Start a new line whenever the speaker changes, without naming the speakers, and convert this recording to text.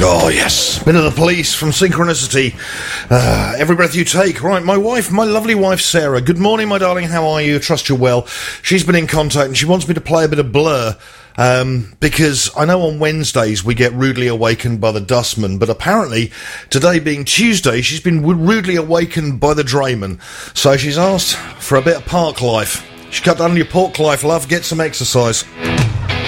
Oh, yes. Bit of the Police from Synchronicity. Every Breath You Take. Right, my lovely wife, Sarah. Good morning, my darling. How are you? Trust you're well. She's been in contact and she wants me to play a bit of Blur. Because I know on Wednesdays we get rudely awakened by the dustman, but apparently today being Tuesday, she's been rudely awakened by the drayman. So she's asked for a bit of park life. She cut down on your pork life, love. Get some exercise.